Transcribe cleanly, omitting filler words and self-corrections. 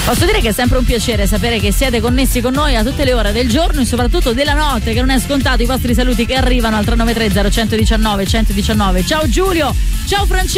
Posso dire che è sempre un piacere sapere che siete connessi con noi a tutte le ore del giorno e soprattutto della notte, che non è scontato. I vostri saluti che arrivano al 393 0119 119. Ciao Giulio, ciao Francesco.